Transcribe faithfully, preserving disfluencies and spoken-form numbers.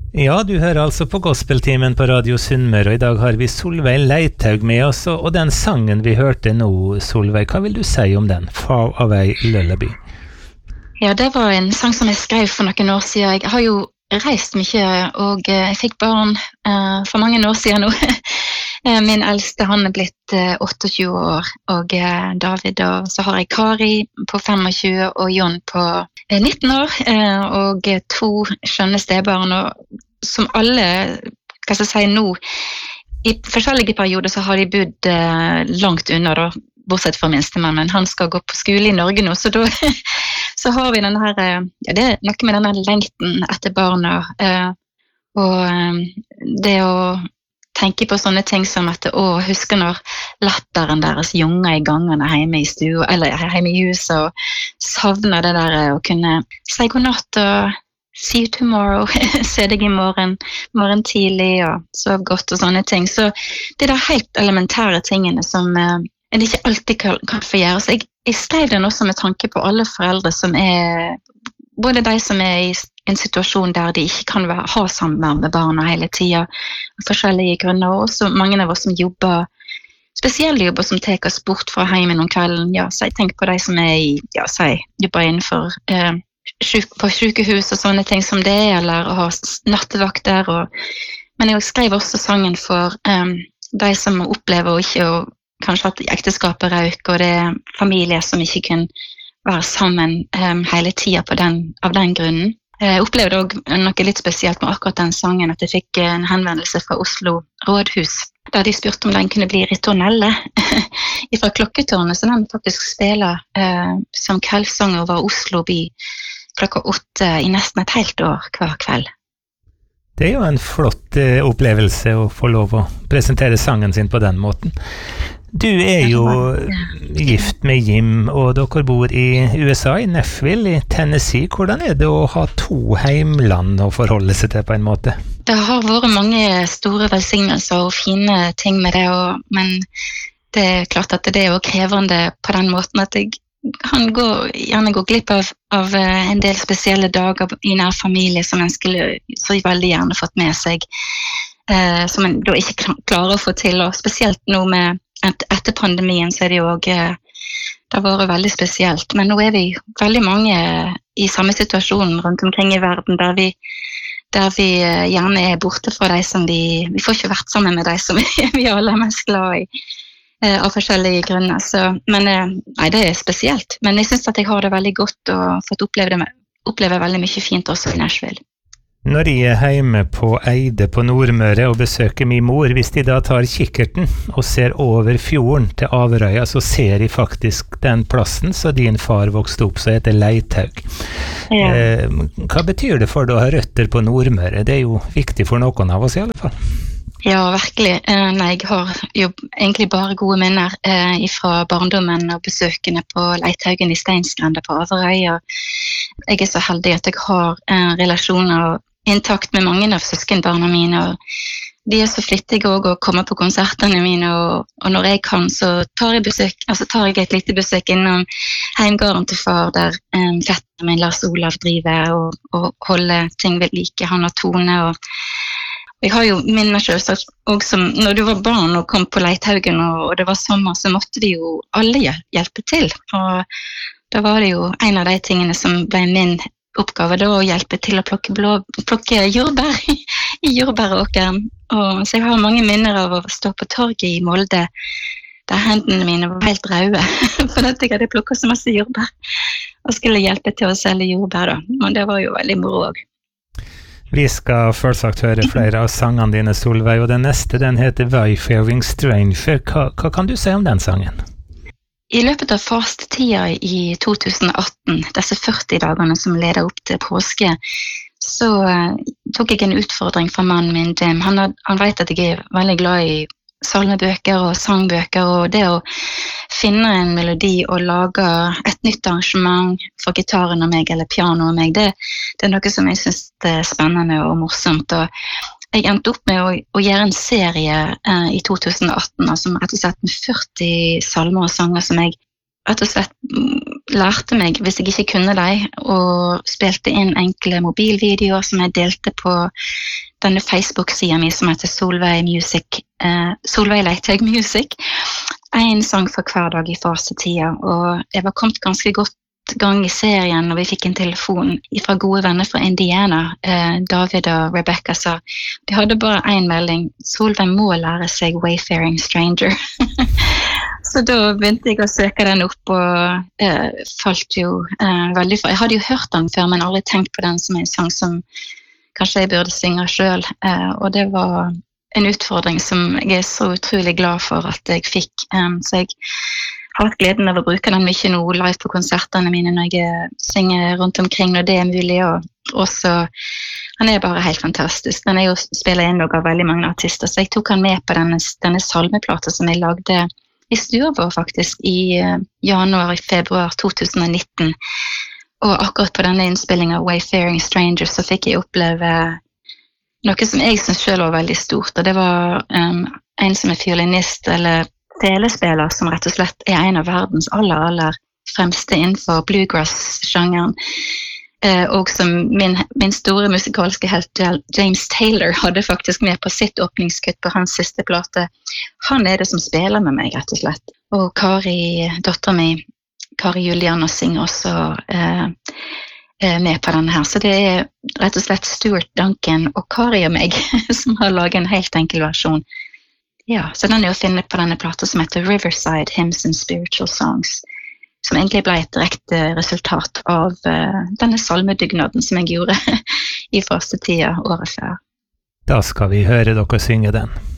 Ja, du hører altså på Gospeltimen på Radio Sunnmøre, og i dag har vi Solveig Leithaug med oss, og den sangen vi hørte nå, Solveig, hva vil du si om den? Far Away Lullaby. Ja, det var en sang som jeg skrev for noen år siden. Jeg har jo reist mye, og jeg fikk barn uh, for mange år siden nå. Min eldste, han er blitt uh, tjueåtte år, og uh, David, og så har jeg Kari på tjuefem, og Jon på uh, nitten år, uh, og to skjønne stebarn, og som alle, hva skal jeg si nå, i forskjellige perioder så har de bodd uh, langt unna da, bortsett fra minstemann, men han skal gå på skole i Norge nå, så da så har vi denne her, ja, det er noe med denne lengten etter barna, uh, og um, det å tenke på sånne ting som at å huske når latteren deres junger i gangene hjemme i stua, eller hjemme i huset, og savne det der å kunne si god natt og see you tomorrow, se deg i morgen, morgen tidlig og sov godt og sånne ting. Så det er de helt elementære tingene som uh, en ikke alltid kan, kan få gjøre. Så jeg, jeg skrev den også med tanke på alle foreldre som er, både de som er i en situasjon der de ikke kan være, ha samvær med barna hele tiden, av forskjellige grunner, og også mange av oss som jobber, spesielle jobber som tar oss bort fra hjemmen om kvelden. Ja, så jeg tenker på de som er i, ja, så jeg jobber innenfor eh, syk, på sykehus og sånne ting som det er, eller å ha nattevakter. Og, men jeg skrev også sangen for um, de som opplever å ikke, og kanskje at ekteskapet røyk, og det er familier som ikke kan være sammen um, hele tiden på den, av den grunnen. Jeg opplevde også noe litt spesielt med akkurat den sangen, at jeg fikk en henvendelse fra Oslo rådhus, der de spurte om den kunne bli ritornelle fra klokketårnet, så den faktisk spiller uh, som kveldssang over Oslo by klokka åtte i nesten et helt år hver kveld. Det er jo en flott uh, opplevelse å få lov å presentere sangen sin på den måten. Du er jo gift med Jim, og dere bor i U S A, i Nashville, i Tennessee. Hvordan er det å ha to heimland å forholde seg til på en måte? Det har vært mange store velsignelser og fine ting med det, og, men det er klart at det er jo krevende på den måten at jeg kan gå, gjerne gå glipp av, av en del spesielle dager i nær familie som en skulle så veldig gjerne fått med seg, eh, som en da ikke klarer å få til, og spesielt nå med Et, etter pandemien så er det jo også, det har vært veldig spesielt, men nå er vi veldig mange i samme situasjon rundt omkring i verden, der vi, der vi gjerne er borte fra de som vi, vi får ikke vært sammen med de som vi, vi alle er mest glad i, av forskjellige grunner, så, men nei, det er spesielt, men jeg synes at jeg har det veldig godt og fått oppleve, det, oppleve veldig mye fint også i Nashville. Når jeg er hjemme på Eide på Nordmøre og besøker min mor, hvis de da tar kikkerten og ser over fjorden til Averøya, så ser de faktisk den plassen så din far vokste opp, så heter Leithaug. Ja. Eh, hva betyr det for deg å ha røtter på Nordmøre? Det er jo viktig for noen av oss i alle fall. Ja, virkelig. Eh, nei, jeg har jo egentlig bare gode minner eh, fra barndommen og besøkene på Leithaugen i Steinsgrenda på Averøya. Jeg er så heldig at jeg har eh, relasjoner intakt med mange av søskenbarna mine, og de er så flittige også å komme på konsertene mine, og, og når jeg kan så tar jeg, besøk, altså tar jeg et lite besøk innom heimgården til far, der um, fetteren min Lars Olav driver og, og holder ting ved like, han og Tone, og, og jeg har jo minner selvsagt også som når du var barn og kom på Leithaugen og, og det var sommer, så måtte de jo alle hjelpe til, og da var det jo en av de tingene som ble min oppgave da, å hjelpe til å plukke, blå, plukke jordbær i jordbæråkeren. Og, så jeg har mange minner av å stå på torget i Molde, der hendene mine var helt røde, for at jeg hadde plukket så masse jordbær, og skulle hjelpe til å selge jordbær da. Og det var jo veldig moro også. Vi skal selvsagt høre flere av sangene dine, Solveig, og den neste, den heter Wayfaring Stranger. Hva, hva kan du si om den sangen? I løpet av fastetida i to tusen atten, disse førti dagene som leder opp til påske, så uh, tok jeg en utfordring fra mannen min, Jim. Han, had, han vet at jeg er veldig glad i salmebøker og sangbøker, og det å finne en melodi og lage et nytt arrangement for gitaren og meg, eller piano og meg, det, det er noe som jeg synes er spennende og morsomt, og jeg endte opp med å, å gjøre en serie eh, i to tusen atten, altså rett og slett med førti salmer og sanger som jeg rett og slett lærte meg, hvis jeg ikke kunne dem, og spilte inn enkle mobilvideoer som jeg delte på denne Facebook-siden min som heter Solveig Music, eh, Solveig Leithaug Music. En sang for hver dag i fasetida, og jeg var kommet ganske godt gang i serien når vi fikk en telefon fra gode venner fra Indiana. eh, David og Rebecca sa de hadde bare en melding: Solveig må lære seg Wayfaring Stranger. Så da begynte jeg å søke den opp og eh, falt jo eh, veldig for. Jeg hadde jo hørt den før, men aldri tenkt på den som en sang som kanskje jeg burde synge selv, eh, og det var en utfordring som jeg er så utrolig glad for at jeg fikk. eh, så jeg har hatt gleden av å bruke den mye nå live på konsertene mine når jeg synger rundt omkring når det er mulig, og også, han er bare helt fantastisk. Den er jo spillet inn av veldig mange artister, så jeg tok han med på denne, denne salmeplata som jeg lagde i stua vår faktisk i januar, i februar to tusen og nitten, og akkurat på denne innspillingen av Wayfaring Stranger så fikk jeg oppleve noe som jeg synes selv var veldig stort, og det var um, en som er fiolinist eller telespiller som rett og slett er en av verdens aller, aller fremste innenfor bluegrass-sjangeren, eh, og som min, min store musikalske helt James Taylor hadde faktisk med på sitt åpningskutt på hans siste plate. Han er det som spiller med meg, rett og slett. Og Kari, datteren min, Kari Juliana, synger også eh, med på denne her. Så det er rett og slett Stuart Duncan og Kari og meg som har laget en helt enkel versjon. Ja, så den er å finne på denne plata som heter Riverside Hymns and Spiritual Songs, som egentlig ble et direkte resultat av uh, denne salmedygnaden som jeg gjorde i første tida året før. Da skal vi høre dere synge den.